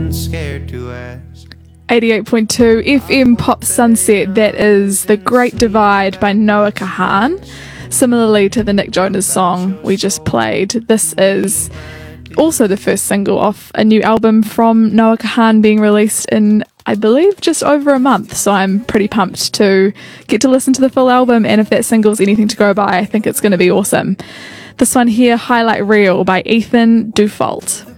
Scared to ask. 88.2 FM Pop Sunset, that is The Great Divide by Noah Kahan. Similarly to the Nick Jonas song we just played, this is also the first single off a new album from Noah Kahan being released in, I believe, just over a month. So I'm pretty pumped to get to listen to the full album, and if that single's anything to go by, I think it's going to be awesome. This one here, Highlight Reel by Ethan Dufault.